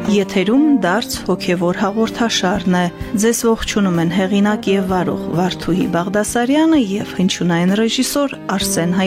Եթերում դարձ հոգևոր հաղորդաշարն է։ Ձեզ ողջունում են հեղինակ եւ վարող Վարդուհի Բաղդասարյանը եւ հնչյունային ռեժիսոր Արսեն